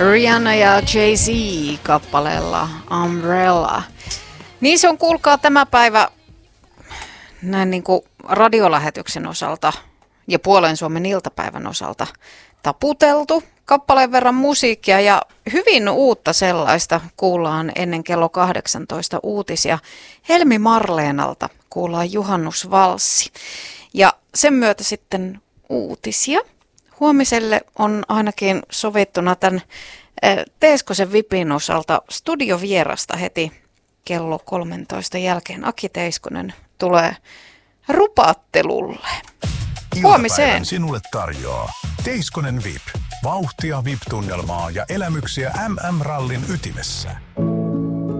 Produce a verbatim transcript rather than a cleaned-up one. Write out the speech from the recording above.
Rihanna ja Jay-Z kappaleella Umbrella. Niin se on, kuulkaa, tämä päivä näin niin kuin radiolähetyksen osalta ja Puolen Suomen iltapäivän osalta taputeltu. Kappaleen verran musiikkia ja hyvin uutta sellaista kuullaan ennen kello kahdeksantoista uutisia. Helmi Marleenalta kuullaan juhannusvalssi ja sen myötä sitten uutisia. Huomiselle on ainakin sovittuna tämän Teeskosen Vipin osalta studiovierasta heti kello kolmentoista jälkeen. Aki Teiskonen tulee rupattelulle. Huomiseen. Sinulle tarjoaa Teiskonen V I P. Vauhtia V I P-tunnelmaa ja elämyksiä M M-rallin ytimessä.